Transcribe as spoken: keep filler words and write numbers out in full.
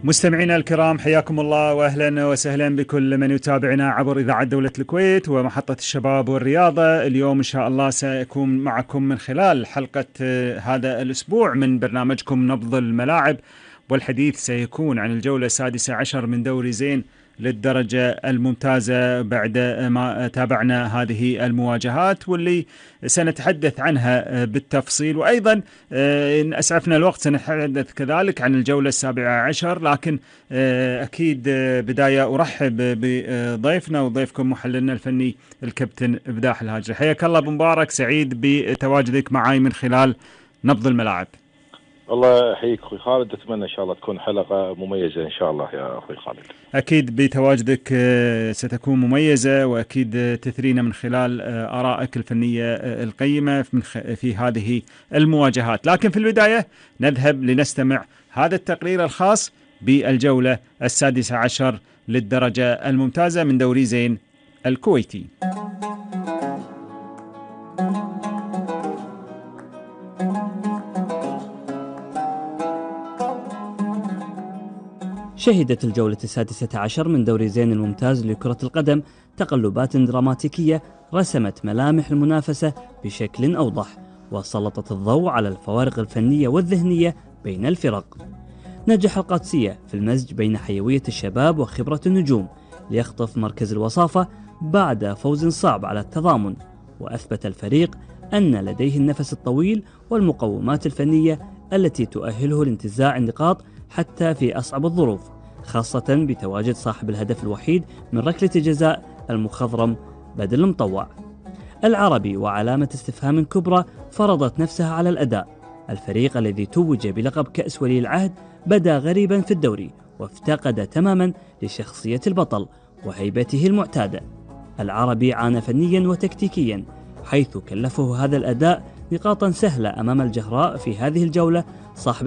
مستمعينا الكرام، حياكم الله واهلا وسهلا بكل من يتابعنا عبر اذاعه دوله الكويت ومحطه الشباب والرياضه. اليوم ان شاء الله سيكون معكم من خلال حلقه هذا الاسبوع من برنامجكم نبض الملاعب، والحديث سيكون عن الجوله السادسه عشر من دوري زين للدرجة الممتازة بعد ما تابعنا هذه المواجهات واللي سنتحدث عنها بالتفصيل، وأيضا إن أسعفنا الوقت سنتحدث كذلك عن الجولة السابعة عشر. لكن أكيد بداية أرحب بضيفنا وضيفكم محللنا الفني الكابتن إبداح الهاجري. حياك الله أبو مبارك، سعيد بتواجدك معي من خلال نبض الملاعب. الله يحييك اخوي خالد، اتمنى ان شاء الله تكون حلقه مميزه ان شاء الله يا اخوي خالد. اكيد بتواجدك ستكون مميزه، واكيد تثرينا من خلال ارائك الفنيه القيمه في هذه المواجهات. لكن في البدايه نذهب لنستمع هذا التقرير الخاص بالجوله السادسه عشر للدرجه الممتازه من دوري زين الكويتي. شهدت الجولة السادسة عشر من دوري زين الممتاز لكرة القدم تقلبات دراماتيكية رسمت ملامح المنافسة بشكل أوضح، وسلطت الضوء على الفوارق الفنية والذهنية بين الفرق. نجح القادسية في المزج بين حيوية الشباب وخبرة النجوم ليخطف مركز الوصافة بعد فوز صعب على التضامن، وأثبت الفريق أن لديه النفس الطويل والمقومات الفنية التي تؤهله لانتزاع النقاط حتى في أصعب الظروف، خاصة بتواجد صاحب الهدف الوحيد من ركلة الجزاء المخضرم بدل المطوع. العربي وعلامة استفهام كبرى فرضت نفسها على الأداء. الفريق الذي توج بلقب كأس ولي العهد بدا غريبا في الدوري، وافتقد تماما لشخصية البطل وهيبته المعتادة. العربي عانى فنيا وتكتيكيا، حيث كلفه هذا الأداء نقاطا سهلة أمام الجهراء في هذه الجولة صاحب